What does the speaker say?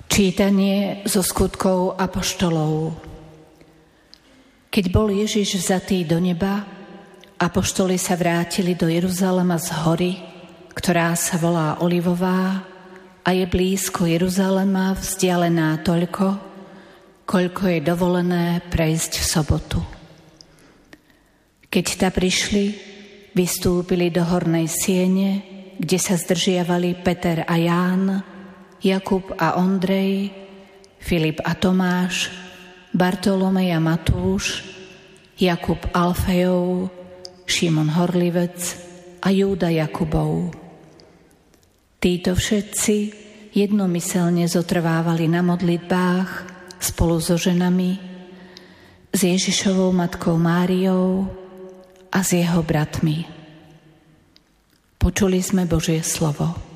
Čítanie zo skutkov apoštolov. Keď bol Ježiš vzatý do neba, apoštoli sa vrátili do Jeruzalema z hory, ktorá sa volá Olivová a je blízko Jeruzalema, vzdialená toľko, koľko je dovolené prejsť v sobotu. Keď ta prišli, vystúpili do hornej siene, kde sa zdržiavali Peter a Ján, Jakub a Ondrej, Filip a Tomáš, Bartolomej a Matúš, Jakub Alfejov, Šimon Horlivec a Júda Jakubov. Títo všetci jednomyselne zotrvávali na modlitbách spolu so ženami, s Ježišovou matkou Máriou a s jeho bratmi. Počuli sme Božie slovo.